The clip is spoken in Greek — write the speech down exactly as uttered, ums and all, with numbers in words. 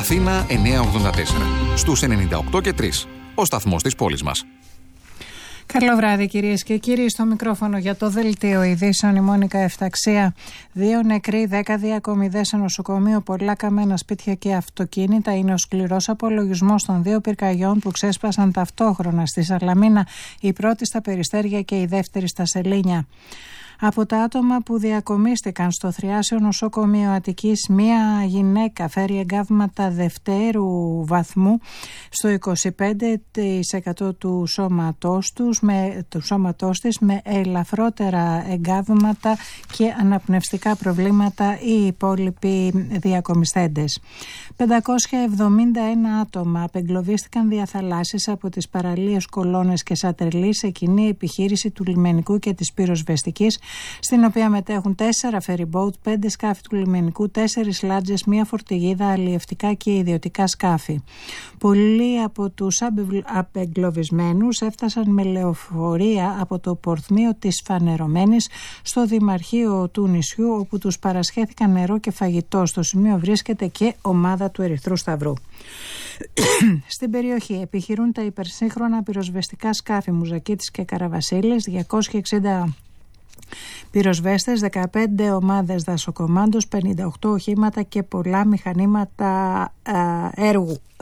Αθήνα εννιακόσια ογδόντα τέσσερα. Στους ενενήντα οκτώ και τρία. Ο σταθμός της πόλης μας. Καλό βράδυ κυρίες και κύριοι, στο μικρόφωνο για το Δελτίο Ειδήσεων η Μόνικα Εφταξία. Δύο νεκροί, δέκα διακομιδές σε νοσοκομείο, πολλά καμένα σπίτια και αυτοκίνητα είναι ο σκληρός απολογισμός των δύο πυρκαγιών που ξέσπασαν ταυτόχρονα στη Σαλαμίνα, η πρώτη στα Περιστέρια και η δεύτερη στα Σελήνια. Από τα άτομα που διακομίστηκαν στο Θριάσιο Νοσοκομείο Αττικής, μία γυναίκα φέρει εγκάβματα δευτέρου βαθμού στο είκοσι πέντε τοις εκατό του σώματός, τους, με, του σώματός της, με ελαφρότερα εγκάβματα και αναπνευστικά προβλήματα οι υπόλοιποι διακομιστέντες. πεντακόσια εβδομήντα ένα άτομα απεγκλωβίστηκαν διαθαλάσσης από τις παραλίες Κολώνες και Σατερλή σε κοινή επιχείρηση του λιμενικού και της πυροσβεστικής, στην οποία μετέχουν τέσσερα ferryboat, πέντε σκάφη του λιμενικού, τέσσερις λάτζες, μία φορτηγίδα, αλλιευτικά και ιδιωτικά σκάφη. Πολλοί από τους απεγκλωβισμένους έφτασαν με λεωφορεία από το πορθμίο της Φανερωμένης στο Δημαρχείο του νησιού, όπου τους παρασχέθηκαν νερό και φαγητό. Στο σημείο βρίσκεται και ομάδα του Ερυθρού Σταυρού. Στην περιοχή επιχειρούν τα υπερσύγχρονα πυροσβεστικά σκάφη Μουζακίτης και Καραβασίλης, διακόσια εξήντα πυροσβέστες, δεκαπέντε ομάδες δασοκομάντος, πενήντα οκτώ οχήματα και πολλά μηχανήματα α, έργου.